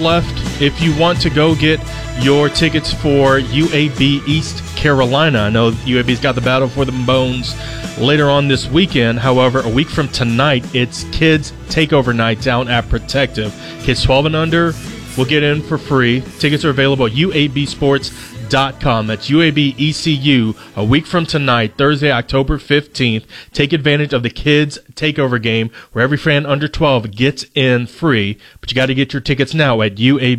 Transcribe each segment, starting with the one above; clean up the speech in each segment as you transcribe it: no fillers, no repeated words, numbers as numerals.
left if you want to go get your tickets for UAB East Carolina. I know UAB's got the Battle for the Bones later on this weekend. However, a week from tonight, it's Kids Takeover Night down at Protective. Kids 12 and under will get in for free. Tickets are available at UABsports.com. That's UAB ECU a week from tonight, Thursday, October 15th. Take advantage of the Kids Takeover game where every fan under 12 gets in free. But you got to get your tickets now at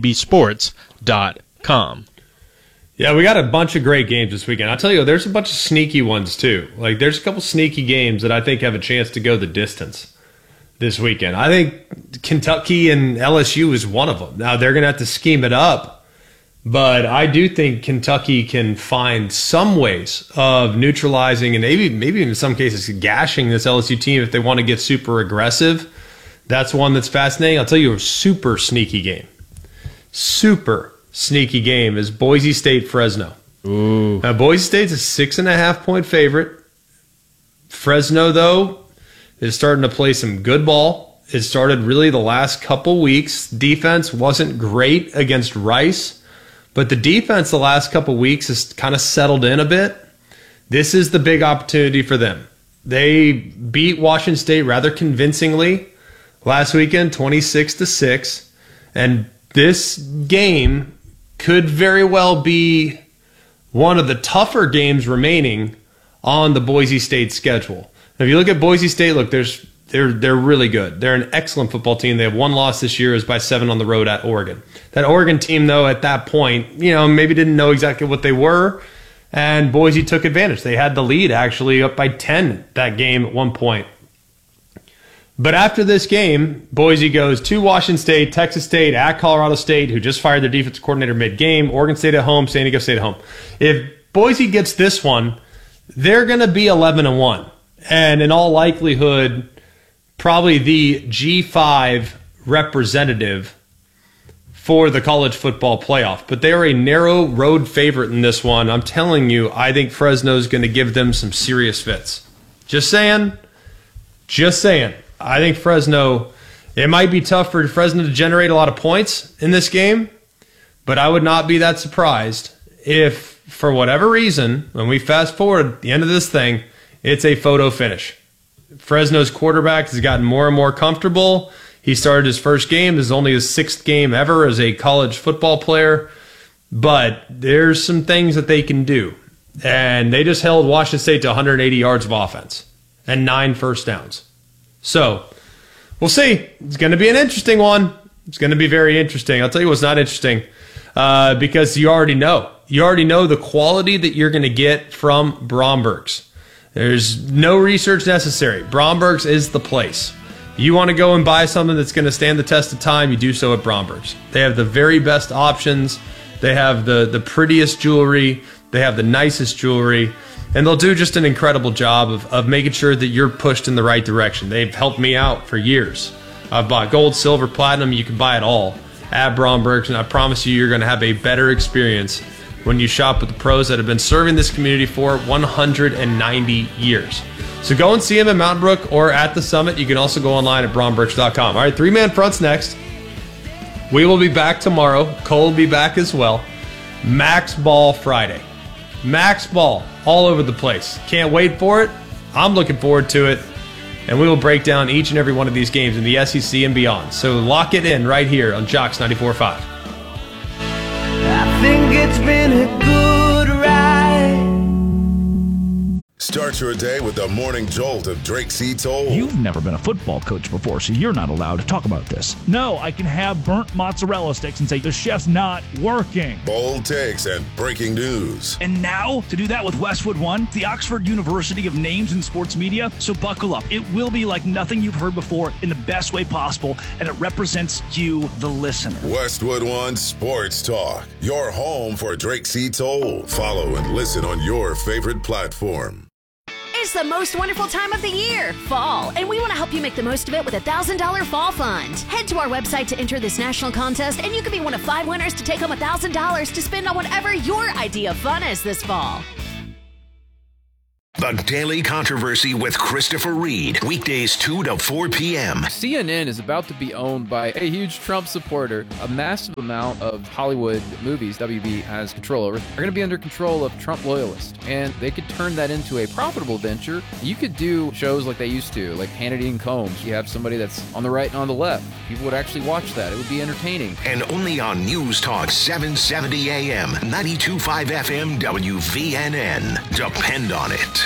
UABsports.com. Yeah, we got a bunch of great games this weekend. I'll tell you, there's a bunch of sneaky ones too. Like, there's a couple sneaky games that I think have a chance to go the distance this weekend. I think Kentucky and LSU is one of them. Now, they're going to have to scheme it up, but I do think Kentucky can find some ways of neutralizing and maybe in some cases gashing this LSU team if they want to get super aggressive. That's one that's fascinating. I'll tell you a super sneaky game. Super sneaky game is Boise State-Fresno. Ooh. Now, Boise State's a 6.5-point favorite. Fresno, though, is starting to play some good ball. It started really the last couple weeks. Defense wasn't great against Rice, but the defense the last couple weeks has kind of settled in a bit. This is the big opportunity for them. They beat Washington State rather convincingly last weekend, 26-6, and this game could very well be one of the tougher games remaining on the Boise State schedule. Now, if you look at Boise State, look, they're really good. They're an excellent football team. They have one loss this year, is by 7 on the road at Oregon. That Oregon team, though, at that point, maybe didn't know exactly what they were, and Boise took advantage. They had the lead, actually, up by 10 that game at one point. But after this game, Boise goes to Washington State, Texas State, at Colorado State, who just fired their defensive coordinator mid-game, Oregon State at home, San Diego State at home. If Boise gets this one, they're going to be 11-1. And in all likelihood, probably the G5 representative for the college football playoff. But they are a narrow road favorite in this one. I'm telling you, I think Fresno's going to give them some serious fits. Just saying. I think Fresno, it might be tough for Fresno to generate a lot of points in this game, but I would not be that surprised if, for whatever reason, when we fast forward at the end of this thing, it's a photo finish. Fresno's quarterback has gotten more and more comfortable. He started his first game. This is only his 6th game ever as a college football player, but there's some things that they can do. And they just held Washington State to 180 yards of offense and 9 first downs. So, we'll see. It's going to be an interesting one. It's going to be very interesting. I'll tell you what's not interesting, because you already know. You already know the quality that you're going to get from Bromberg's. There's no research necessary. Bromberg's is the place. You want to go and buy something that's going to stand the test of time, you do so at Bromberg's. They have the very best options. They have the prettiest jewelry. They have the nicest jewelry. And they'll do just an incredible job of making sure that you're pushed in the right direction. They've helped me out for years. I've bought gold, silver, platinum. You can buy it all at Bromberg's, and I promise you, you're going to have a better experience when you shop with the pros that have been serving this community for 190 years. So go and see them at Mountain Brook or at the Summit. You can also go online at brombergs.com. All right, 3-man fronts next. We will be back tomorrow. Cole will be back as well. Max Ball Friday. Max Ball all over the place. Can't wait for it. I'm looking forward to it. And we will break down each and every one of these games in the SEC and beyond. So lock it in right here on Jocks 94.5. I think it's been a good ride. Start your day with the morning jolt of Drake C. Toll. You've never been a football coach before, so you're not allowed to talk about this. No, I can have burnt mozzarella sticks and say the chef's not working. Bold takes and breaking news. And now, to do that with Westwood One, the Oxford University of Names in Sports Media, so buckle up. It will be like nothing you've heard before in the best way possible, and it represents you, the listener. Westwood One Sports Talk, your home for Drake C. Toll. Follow and listen on your favorite platform. It's the most wonderful time of the year, fall, and we want to help you make the most of it with a $1,000 fall fund. Head to our website to enter this national contest, and you could be one of 5 winners to take home $1,000 to spend on whatever your idea of fun is this fall. The Daily Controversy with Christopher Reed. Weekdays 2 to 4 p.m. CNN is about to be owned by a huge Trump supporter. A massive amount of Hollywood movies WB has control over are going to be under control of Trump loyalists. And they could turn that into a profitable venture. You could do shows like they used to, like Hannity and Combs. You have somebody that's on the right and on the left. People would actually watch that. It would be entertaining. And only on News Talk 770 AM, 92.5 FM, WVNN. Depend on it.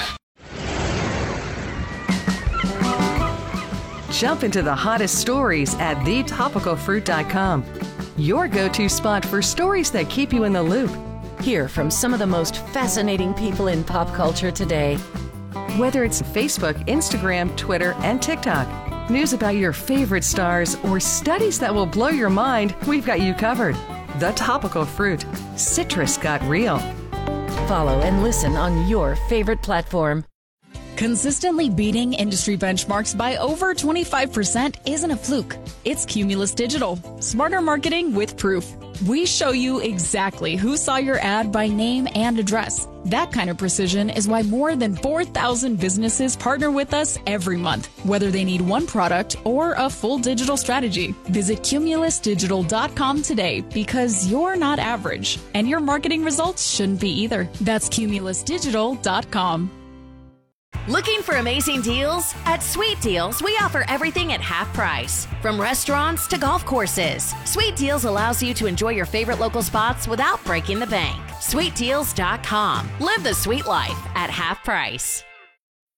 Jump into the hottest stories at thetopicalfruit.com. Your go-to spot for stories that keep you in the loop. Hear from some of the most fascinating people in pop culture today. Whether it's Facebook, Instagram, Twitter, and TikTok, news about your favorite stars, or studies that will blow your mind, we've got you covered. The Topical Fruit. Citrus got real. Follow and listen on your favorite platform. Consistently beating industry benchmarks by over 25% isn't a fluke. It's Cumulus Digital. Smarter marketing with proof. We show you exactly who saw your ad by name and address. That kind of precision is why more than 4,000 businesses partner with us every month, whether they need one product or a full digital strategy. Visit cumulusdigital.com today because you're not average, and your marketing results shouldn't be either. That's cumulusdigital.com. Looking for amazing deals? At Sweet Deals, we offer everything at half price. From restaurants to golf courses, Sweet Deals allows you to enjoy your favorite local spots without breaking the bank. SweetDeals.com. Live the sweet life at half price.